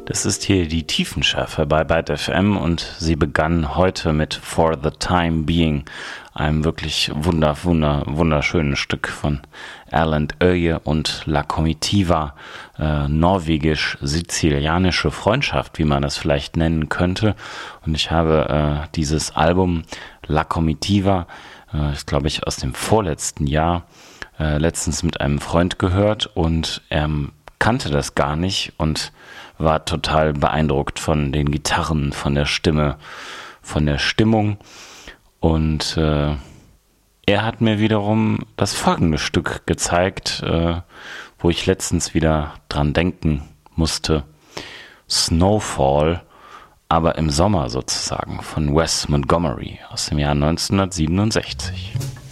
Das ist hier die Tiefenschärfe bei Byte FM und sie begann heute mit For the Time Being, einem wirklich wunderschönen Stück von Erlend Øye und La Comitiva, norwegisch-sizilianische Freundschaft, wie man das vielleicht nennen könnte. Und ich habe dieses Album La Comitiva, glaube ich aus dem vorletzten Jahr, letztens mit einem Freund gehört und er kannte das gar nicht und war total beeindruckt von den Gitarren, von der Stimme, von der Stimmung. Und er hat mir wiederum das folgende Stück gezeigt, wo ich letztens wieder dran denken musste. Snowfall, aber im Sommer sozusagen, von Wes Montgomery aus dem Jahr 1967.